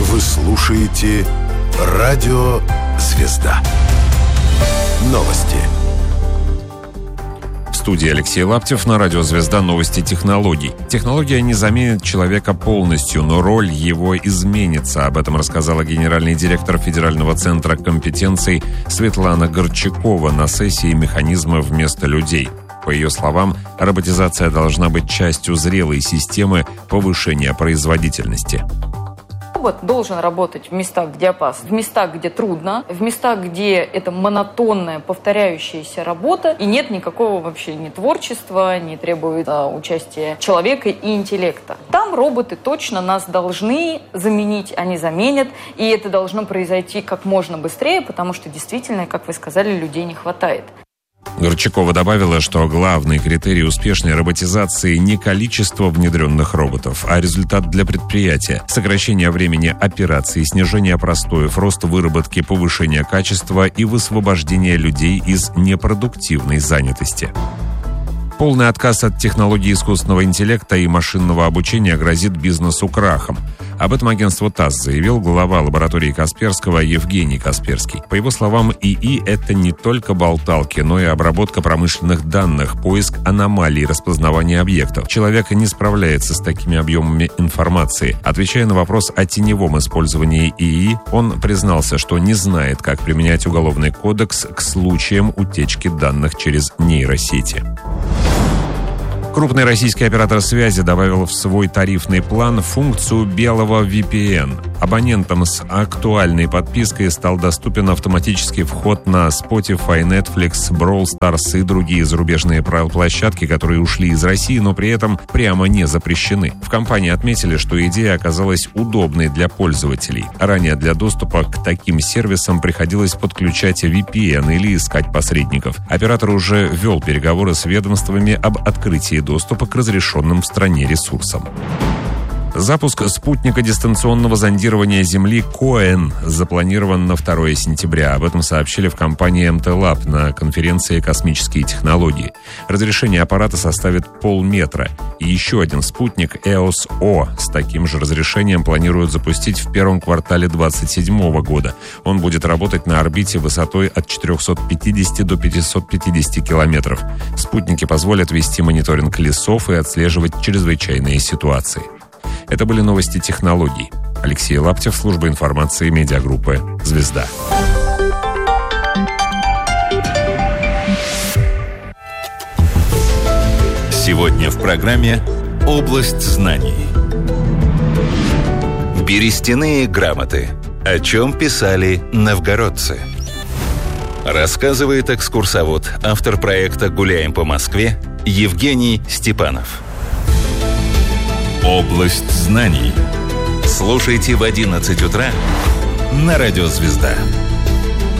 Вы слушаете «Радио Звезда». Новости. В студии Алексей Лаптев, на радио «Звезда» новости технологий. Технология не заменит человека полностью, но роль его изменится. Об этом рассказала генеральный директор Федерального центра компетенций Светлана Горчакова на сессии «Механизмы вместо людей». По ее словам, роботизация должна быть частью зрелой системы повышения производительности. Робот должен работать в местах, где опасно, в местах, где трудно, в местах, где это монотонная, повторяющаяся работа, и нет никакого вообще ни творчества, не требует участия человека и интеллекта. Там роботы точно нас должны заменить, они заменят, и это должно произойти как можно быстрее, потому что действительно, как вы сказали, людей не хватает. Горчакова добавила, что главный критерий успешной роботизации не количество внедренных роботов, а результат для предприятия. Сокращение времени операций, снижение простоев, рост выработки, повышение качества и высвобождение людей из непродуктивной занятости. Полный отказ от технологий искусственного интеллекта и машинного обучения грозит бизнесу крахом. Об этом агентство ТАСС заявил глава лаборатории Касперского Евгений Касперский. По его словам, ИИ – это не только болталки, но и обработка промышленных данных, поиск аномалий, распознавание объектов. Человек не справляется с такими объемами информации. Отвечая на вопрос о теневом использовании ИИ, он признался, что не знает, как применять уголовный кодекс к случаям утечки данных через нейросети. Крупный российский оператор связи добавил в свой тарифный план функцию белого VPN. Абонентам с актуальной подпиской стал доступен автоматический вход на Spotify, Netflix, Brawl Stars и другие зарубежные площадки, которые ушли из России, но при этом прямо не запрещены. В компании отметили, что идея оказалась удобной для пользователей. Ранее для доступа к таким сервисам приходилось подключать VPN или искать посредников. Оператор уже вел переговоры с ведомствами об открытии доступа к разрешенным в стране ресурсам. Запуск спутника дистанционного зондирования Земли КОЭН запланирован на 2 сентября. Об этом сообщили в компании МТ-Лаб на конференции «Космические технологии». Разрешение аппарата составит полметра. И еще один спутник EOS-O с таким же разрешением планируют запустить в первом квартале 2027 года. Он будет работать на орбите высотой от 450 до 550 километров. Спутники позволят вести мониторинг лесов и отслеживать чрезвычайные ситуации. Это были новости технологий. Алексей Лаптев, служба информации медиагруппы «Звезда». Сегодня в программе «Область знаний». Берестяные грамоты. О чем писали новгородцы? Рассказывает экскурсовод, автор проекта «Гуляем по Москве» Евгений Степанов. Область знаний. Слушайте в 11 утра на радио «Звезда».